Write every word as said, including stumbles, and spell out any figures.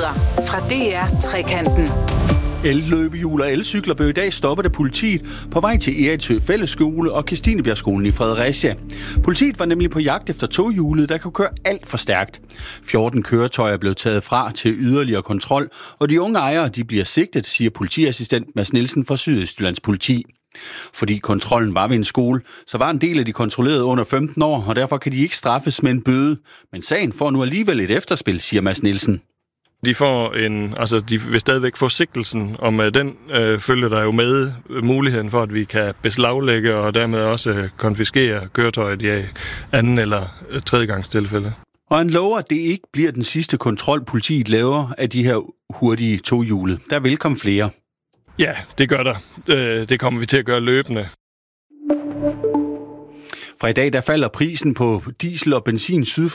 Nyheder fra D R Trekanten. El-løbehjul og elcykler blev i dag stoppet af politiet på vej til Eritø Fællesskole og Kristinebjergskolen i Fredericia. Politiet var nemlig på jagt efter toghjulet, der kunne køre alt for stærkt. fjorten køretøjer blev taget fra til yderligere kontrol, og de unge ejere de bliver sigtet, siger politiassistent Mads Nielsen fra Sydøstjyllands Politi. Fordi kontrollen var ved en skole, så var en del af de kontrollerede under femten år, og derfor kan de ikke straffes med en bøde. Men sagen får nu alligevel et efterspil, siger Mads Nielsen. De får en, altså de vil stadigvæk få sigtelsen, og med den øh, følger der jo med muligheden for, at vi kan beslaglægge og dermed også konfiskere køretøjet i anden eller tredje gangs tilfælde. Og han lover, at det ikke bliver den sidste kontrol, politiet laver af de her hurtige toghjulede. Der vil komme flere. Ja, det gør der. Det kommer vi til at gøre løbende. Fra i dag der falder prisen på diesel og benzin syd for